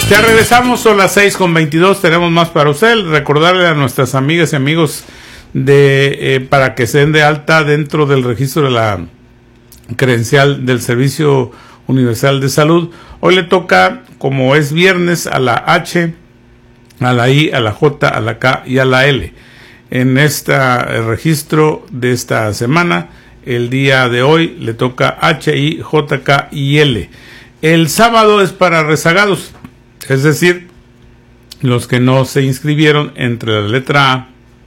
Ya regresamos, son las 6:22, tenemos más para usted. Recordarle a nuestras amigas y amigos para que se den de alta dentro del registro de la credencial del Servicio Universal de Salud. Hoy le toca, como es viernes, a la H, a la I, a la J, a la K y a la L. En este registro de esta semana, el día de hoy le toca H, I, J, K y L. El sábado es para rezagados, es decir, los que no se inscribieron entre la letra A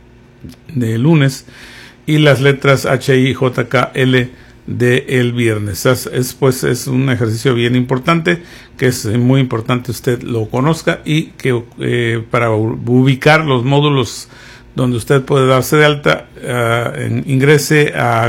de lunes y las letras H, I, J, K, L de el viernes. Es un ejercicio bien importante, que es muy importante usted lo conozca y que para ubicar los módulos donde usted puede darse de alta, ingrese a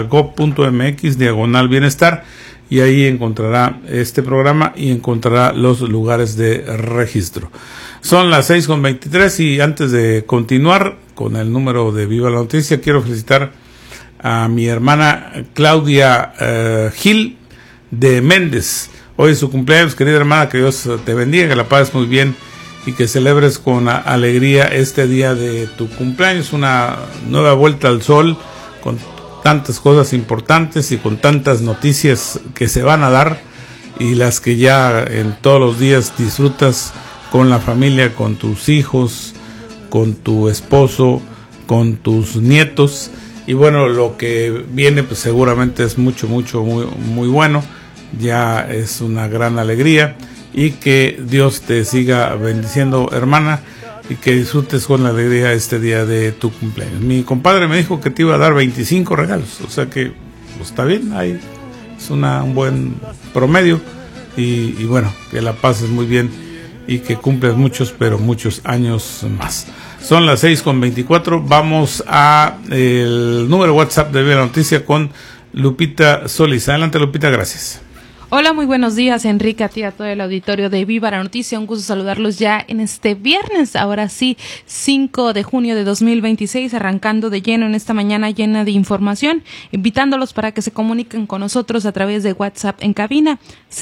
gov.mx/bienestar y ahí encontrará este programa y encontrará los lugares de registro. Son las 6:23 y antes de continuar con el número de Viva la Noticia, quiero felicitar a mi hermana Claudia Gil de Méndez. Hoy es su cumpleaños, querida hermana, que Dios te bendiga, que la pases muy bien y que celebres con alegría este día de tu cumpleaños, una nueva vuelta al sol con tantas cosas importantes y con tantas noticias que se van a dar y las que ya en todos los días disfrutas con la familia, con tus hijos, con tu esposo, con tus nietos. Y bueno, lo que viene pues seguramente es muy bueno. Ya es una gran alegría y que Dios te siga bendiciendo, hermana, y que disfrutes con la alegría este día de tu cumpleaños. Mi compadre me dijo que te iba a dar 25 regalos, o sea que pues, está bien, ahí es un buen promedio y bueno, que la pases muy bien y que cumples muchos años más. Son las 6:24, vamos a el número WhatsApp de Viva la Noticia con Lupita Solís. Adelante, Lupita, gracias. Hola, muy buenos días, Enrique, a ti, a todo el auditorio de Viva la Noticia. Un gusto saludarlos ya en este viernes, ahora sí, 5 de junio de 2026, arrancando de lleno en esta mañana llena de información, invitándolos para que se comuniquen con nosotros a través de WhatsApp en cabina,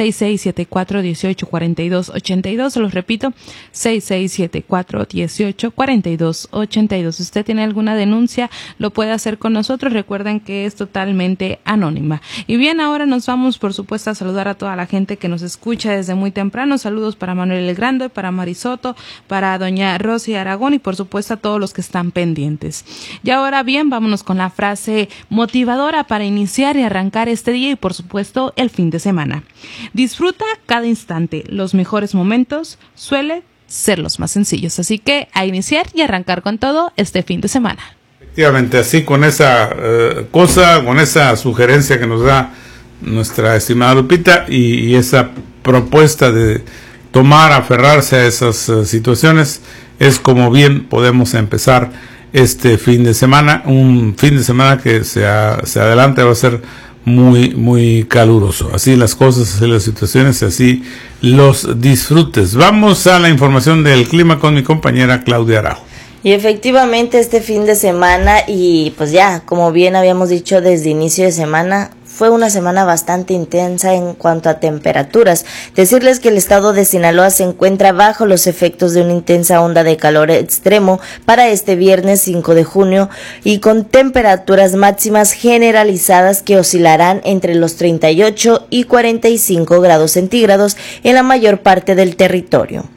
6674-184282. Se los repito, 6674-184282. Si usted tiene alguna denuncia, lo puede hacer con nosotros. Recuerden que es totalmente anónima. Y bien, ahora nos vamos, por supuesto, a saludar a toda la gente que nos escucha desde muy temprano. Saludos para Manuel El Grande, para Marisoto, para doña Rosy Aragón y por supuesto a todos los que están pendientes. Y ahora bien, vámonos con la frase motivadora para iniciar y arrancar este día y por supuesto el fin de semana. Disfruta cada instante. Los mejores momentos suelen ser los más sencillos. Así que a iniciar y arrancar con todo este fin de semana. Efectivamente, así con esa con esa sugerencia que nos da nuestra estimada Lupita y esa propuesta de aferrarse a esas situaciones, es como bien podemos empezar este fin de semana, un fin de semana que se adelante va a ser muy caluroso. Así las cosas, así las situaciones, así los disfrutes. Vamos a la información del clima con mi compañera Claudia Araujo. Y efectivamente este fin de semana y pues ya, como bien habíamos dicho desde inicio de semana, fue una semana bastante intensa en cuanto a temperaturas. Decirles que el estado de Sinaloa se encuentra bajo los efectos de una intensa onda de calor extremo para este viernes 5 de junio y con temperaturas máximas generalizadas que oscilarán entre los 38 y 45 grados centígrados en la mayor parte del territorio.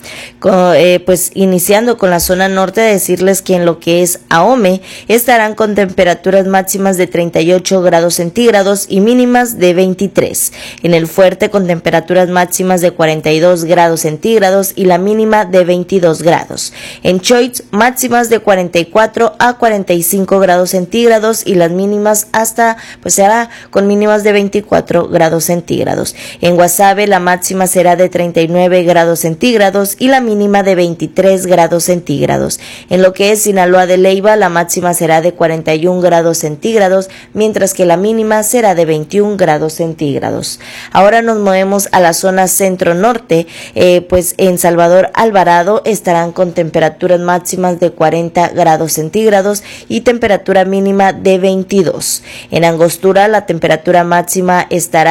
Pues iniciando con la zona norte, decirles que en lo que es Ahome estarán con temperaturas máximas de 38 grados centígrados y mínimas de 23. En el Fuerte con temperaturas máximas de 42 grados centígrados y la mínima de 22 grados. En Choix máximas de 44 a 45 grados centígrados y las mínimas será con mínimas de 24 grados centígrados. En Guasave la máxima será de 39 grados centígrados y la mínima de 23 grados centígrados. En lo que es Sinaloa de Leyva la máxima será de 41 grados centígrados mientras que la mínima será de 21 grados centígrados. Ahora nos movemos a la zona centro-norte, pues en Salvador Alvarado estarán con temperaturas máximas de 40 grados centígrados y temperatura mínima de 22. En Angostura la temperatura máxima estará